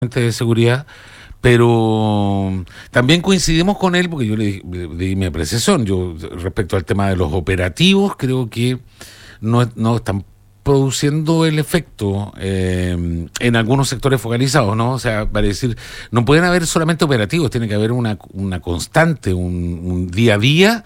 de seguridad, pero también coincidimos con él, porque yo le di mi apreciación. Yo, respecto al tema de los operativos, creo que no están produciendo el efecto en algunos sectores focalizados, ¿no? O sea, para decir, no pueden haber solamente operativos, tiene que haber una constante, un día a día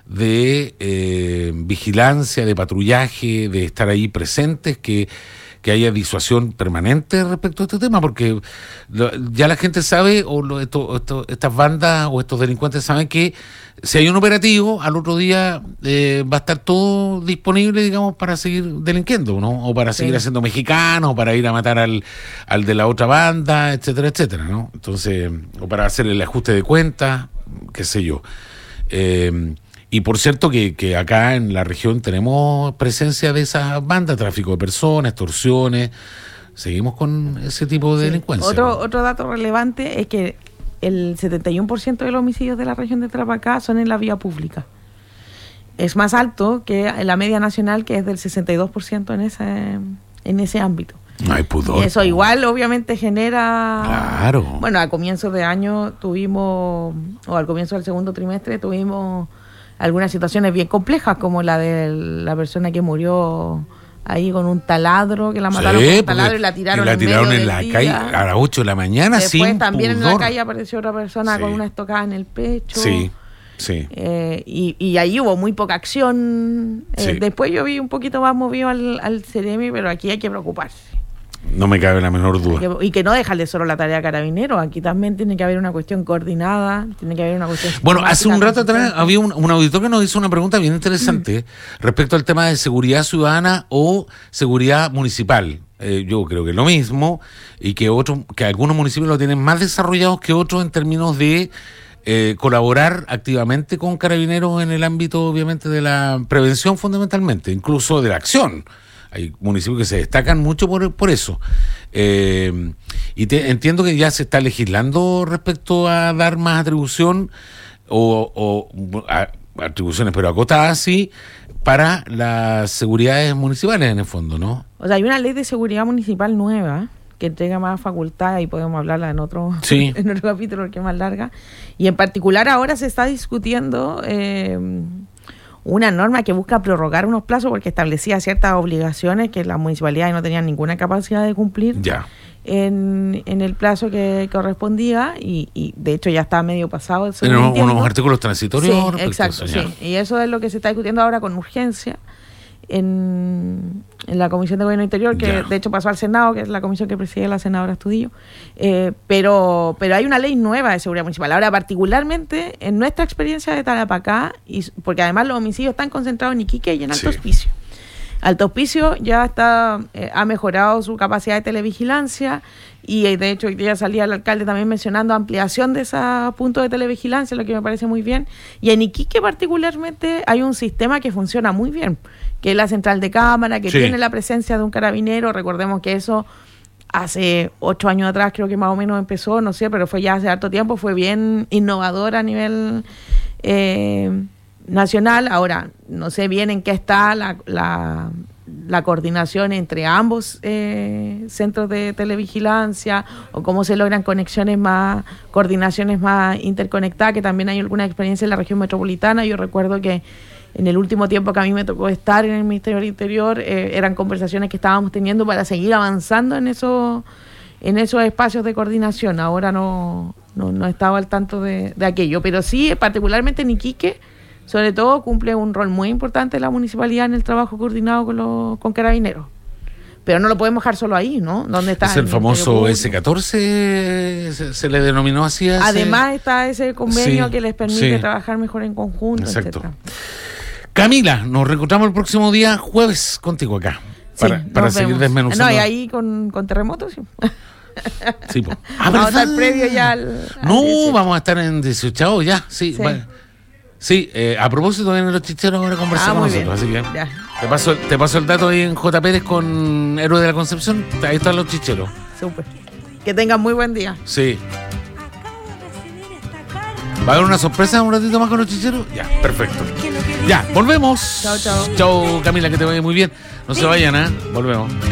de vigilancia, de patrullaje, de estar ahí presentes, que haya disuasión permanente respecto a este tema, porque ya la gente sabe, estas bandas o estos delincuentes saben que si hay un operativo, al otro día va a estar todo disponible, digamos, para seguir delinquiendo, ¿no? O para seguir haciendo mexicanos, o para ir a matar al de la otra banda, etcétera, etcétera, ¿no? Entonces, o para hacer el ajuste de cuentas, qué sé yo. Y por cierto que acá en la región tenemos presencia de esas bandas, tráfico de personas, extorsiones, seguimos con ese tipo de delincuencia. Otro dato relevante es que el 71% de los homicidios de la región de Tarapacá son en la vía pública. Es más alto que la media nacional, que es del 62% en ese ámbito. No hay pudor. Y eso igual obviamente genera... Claro. Bueno, a comienzos de año al comienzo del segundo trimestre tuvimos algunas situaciones bien complejas, como la de la persona que murió ahí con un taladro, que la mataron con un taladro y la tiraron en la calle a las 8 de la mañana. Después también pudor. En la calle apareció otra persona con una estocada en el pecho. Sí. Y ahí hubo muy poca acción. Después yo vi un poquito más movido al CEREMI, pero aquí hay que preocuparse. No me cabe la menor duda. Y que no dejarle solo la tarea a Carabineros. Aquí también tiene que haber una cuestión coordinada, tiene que haber una cuestión... Bueno, hace un rato atrás había un auditor que nos hizo una pregunta bien interesante respecto al tema de seguridad ciudadana o seguridad municipal. Yo creo que es lo mismo, y que algunos municipios lo tienen más desarrollados que otros en términos de colaborar activamente con Carabineros en el ámbito, obviamente, de la prevención fundamentalmente, incluso de la acción. Hay municipios que se destacan mucho por eso. Entiendo que ya se está legislando respecto a dar más atribución o atribuciones, pero acotadas, sí, para las seguridades municipales en el fondo, ¿no? O sea, hay una ley de seguridad municipal nueva que entrega más facultades, y podemos hablarla en otro capítulo, que es más larga. Y en particular ahora se está discutiendo una norma que busca prorrogar unos plazos porque establecía ciertas obligaciones que las municipalidades no tenían ninguna capacidad de cumplir en el plazo que correspondía, y de hecho ya está medio pasado. Unos artículos transitorios. Sí, exacto, sí. Y eso es lo que se está discutiendo ahora con urgencia en la Comisión de Gobierno Interior, que de hecho pasó al Senado, que es la comisión que preside la senadora Astudillo. Pero hay una ley nueva de seguridad municipal. Ahora, particularmente en nuestra experiencia de Tarapacá, porque además los homicidios están concentrados en Iquique y en Alto Hospicio. Alto Hospicio ya ha mejorado su capacidad de televigilancia, y de hecho hoy día salía el alcalde también mencionando ampliación de esos puntos de televigilancia, lo que me parece muy bien. Y en Iquique particularmente hay un sistema que funciona muy bien, que es la central de cámara, que tiene la presencia de un carabinero. Recordemos que eso hace 8 años atrás creo que más o menos empezó, no sé, pero fue ya hace harto tiempo, fue bien innovador a nivel nacional. Ahora, no sé bien en qué está la coordinación entre ambos centros de televigilancia, o cómo se logran coordinaciones más interconectadas, que también hay alguna experiencia en la región metropolitana. Yo recuerdo que en el último tiempo que a mí me tocó estar en el Ministerio del Interior, eran conversaciones que estábamos teniendo para seguir avanzando en esos espacios de coordinación. Ahora no estaba al tanto de aquello, pero sí, particularmente en Iquique, sobre todo, cumple un rol muy importante la municipalidad en el trabajo coordinado con Carabineros. Pero no lo podemos dejar solo ahí, ¿no? ¿Dónde está? Es el famoso S14, se le denominó así. Además está ese convenio que les permite trabajar mejor en conjunto, etcétera. Camila, nos reencontramos el próximo día jueves contigo acá, para seguir desmenuzando. No, y ahí con terremotos. Sí, pues. Vamos a estar previo ya vamos a estar en 18 ya, sí. Vale. Sí, a propósito vienen los chicheros ahora a conversar con nosotros, así que te paso el dato ahí en J. Pérez con Héroe de la Concepción, ahí están los chicheros. Súper. Que tengan muy buen día. Sí. ¿Va a haber una sorpresa un ratito más con los chicheros? Ya, perfecto. Ya, volvemos. Chao. Chao, Camila, que te vaya muy bien. No se vayan, volvemos.